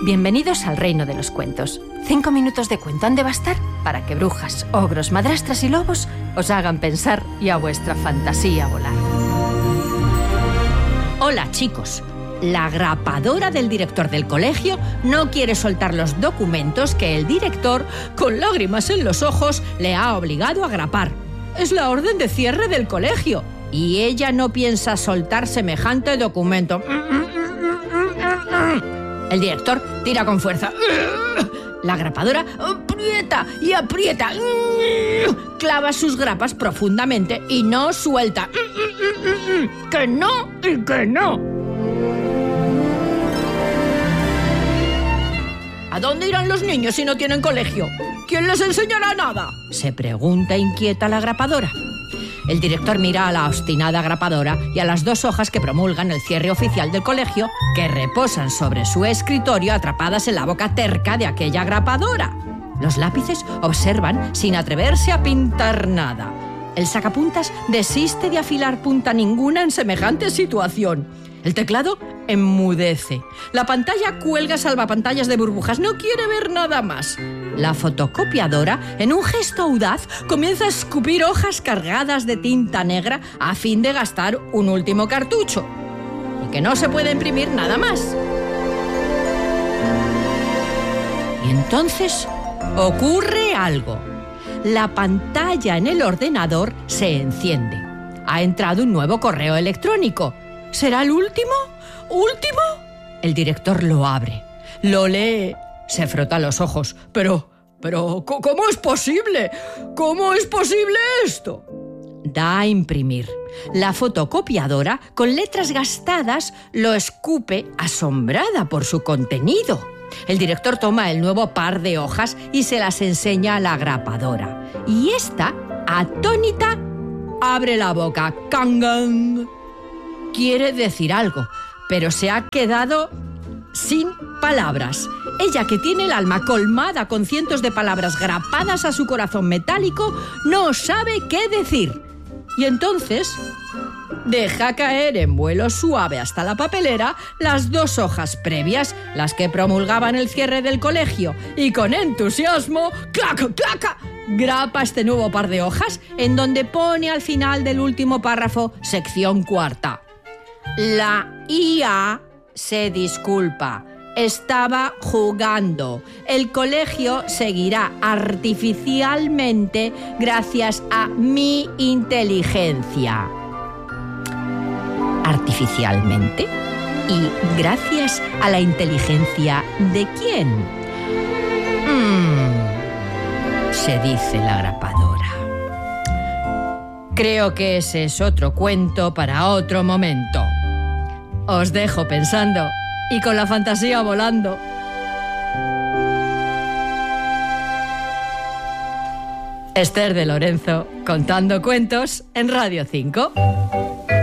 Bienvenidos al reino de los cuentos. 5 minutos de cuento han de bastar para que brujas, ogros, madrastras y lobos os hagan pensar y a vuestra fantasía volar. Hola, chicos. La grapadora del director del colegio no quiere soltar los documentos que el director, con lágrimas en los ojos, le ha obligado a grapar. Es la orden de cierre del colegio y ella no piensa soltar semejante documento. El director tira con fuerza. La grapadora aprieta y aprieta. Clava sus grapas profundamente y no suelta. ¡Que no y que no! ¿A dónde irán los niños si no tienen colegio? ¿Quién les enseñará nada?, se pregunta inquieta la grapadora. El director mira a la obstinada grapadora y a las 2 hojas que promulgan el cierre oficial del colegio, que reposan sobre su escritorio atrapadas en la boca terca de aquella grapadora. Los lápices observan sin atreverse a pintar nada. El sacapuntas desiste de afilar punta ninguna en semejante situación. El teclado enmudece. La pantalla cuelga salvapantallas de burbujas. No quiere ver nada más. La fotocopiadora, en un gesto audaz, comienza a escupir hojas cargadas de tinta negra a fin de gastar un último cartucho. Y que no se puede imprimir nada más. Y entonces ocurre algo. La pantalla en el ordenador se enciende. Ha entrado un nuevo correo electrónico. ¿Será el último? ¿Último? El director lo abre, lo lee, se frota los ojos. Pero, ¿cómo es posible? ¿Cómo es posible esto? Da a imprimir. La fotocopiadora, con letras gastadas, lo escupe asombrada por su contenido. El director toma el nuevo par de hojas y se las enseña a la grapadora. Y esta, atónita, abre la boca. ¡Cangan! Quiere decir algo, pero se ha quedado sin palabras. Ella, que tiene el alma colmada con cientos de palabras grapadas a su corazón metálico, no sabe qué decir. Y entonces deja caer en vuelo suave hasta la papelera las 2 hojas previas, las que promulgaban el cierre del colegio, y con entusiasmo, ¡clac, clac!, grapa este nuevo par de hojas, en donde pone al final del último párrafo, sección 4. La IA se disculpa. Estaba jugando. El colegio seguirá artificialmente gracias a mi inteligencia. ¿Artificialmente? ¿Y gracias a la inteligencia de quién? Se dice la grapadora. Creo que ese es otro cuento para otro momento. Os dejo pensando y con la fantasía volando. Esther de Lorenzo, contando cuentos en Radio 5.